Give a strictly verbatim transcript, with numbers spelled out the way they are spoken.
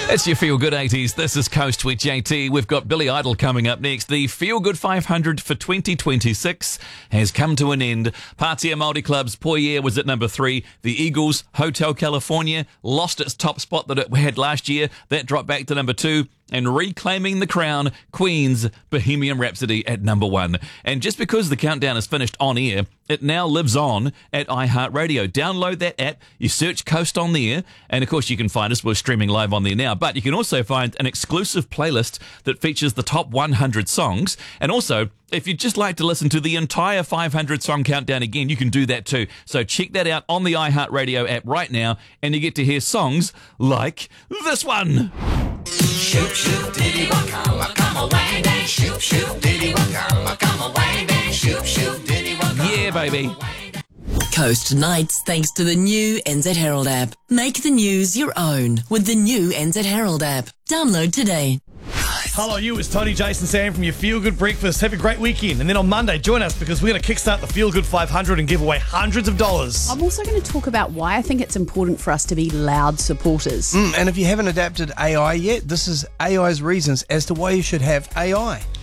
It's your Feel Good eighties. This is Coast with J T. We've got Billy Idol coming up next. The Feel Good five hundred for twenty twenty-six has come to an end. Patia Māori Club's Poye was at number three. The Eagles, Hotel California, lost its top spot that it had last year. That dropped back to number two. And reclaiming the crown, Queen's Bohemian Rhapsody at number one. And just because the countdown is finished on air, it now lives on at iHeartRadio. Download that app, you search Coast on there, and of course you can find us. We're streaming live on there now. But you can also find an exclusive playlist that features the top one hundred songs. And also, if you'd just like to listen to the entire five hundred song countdown again, you can do that too. So check that out on the iHeartRadio app right now, and you get to hear songs like this one. Shoop, shoop, diddy, waka, waka, away, day. Shoop, shoop, diddy, waka, waka, away, day. Shoop, shoop, diddy, waka. Yeah, baby. Coast Nights, thanks to the new N Z Herald app. Make the news your own with the new N Z Herald app. Download today. Hello, you. It's Tony, Jason, Sam from your Feel Good Breakfast. Have a great weekend. And then on Monday, join us because we're going to kickstart the Feel Good five hundred and give away hundreds of dollars. I'm also going to talk about why I think it's important for us to be loud supporters. Mm, and if you haven't adapted A I yet, this is A I's reasons as to why you should have A I.